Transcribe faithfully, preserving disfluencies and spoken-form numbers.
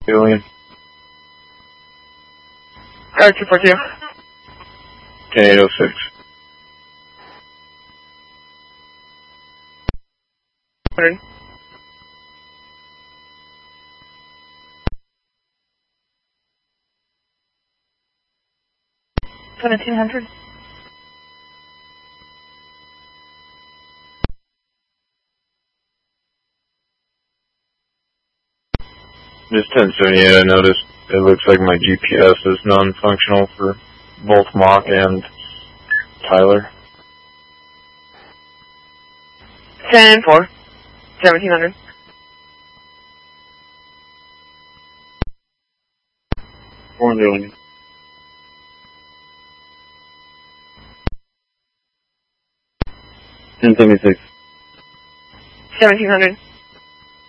Alien. Guard two four two. ten eight oh six. Hundred. Seventeen hundred. Just ten seventy-eight, I noticed it looks like my G P S is non-functional for both Mock and Tyler. Ten four. Seventeen hundred. Four hundred. ten seventy-six. Seventeen hundred.